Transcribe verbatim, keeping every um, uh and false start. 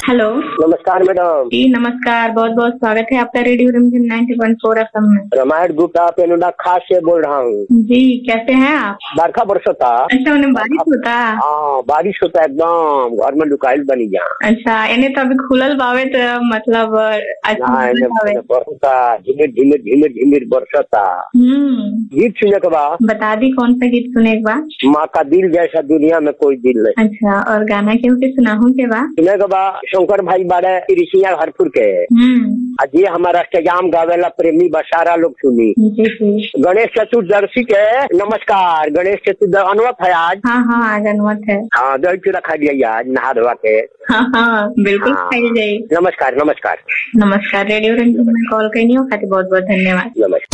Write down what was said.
Hello. नमस्कार madam. जी नमस्कार, बहुत बहुत स्वागत है आपका रेडियो रिमझिम नाइन्टी पॉइंट फोर एफ एम में। रामायण गुप्ता पेनुडा खास से बोल रहा हूँ। जी कैसे हैं आप? बरखा बरसता। अच्छा, उन्हें बारिश होता? हाँ बारिश होता एकदम, घर में लुकाइल बनी जा। अच्छा, इन्हें तो अभी खुलल बावे तो मतलब बरसता झिमिर झिमिर झिमिर झिमिर बरसता। हम्म गीत सुने के बाद बता दी कौन सा गीत सुने के बाद? माँ का दिल जैसा दुनिया में कोई दिल नहीं। अच्छा, और गाना क्यों के सुनाहू के बाद? सुने के बाद शंकर भाई बारे ऋषिया हरपुर के आज ये हमारा अष्टयाम गावेला प्रेमी बसारा लोग सुनी। गणेश चतुर्दशी के नमस्कार। गणेश चतुर्दशी अनवत है आज। हाँ हाँ आज अनवत है। हाँ दही चूड़ा खा लिया आज नहा धोवा के। हाँ हाँ बिल्कुल हाँ। खाई जाए। नमस्कार नमस्कार नमस्कार। रेडियो रिमझिम में कॉल करनी हो खातिर बहुत बहुत धन्यवाद। नमस्कार।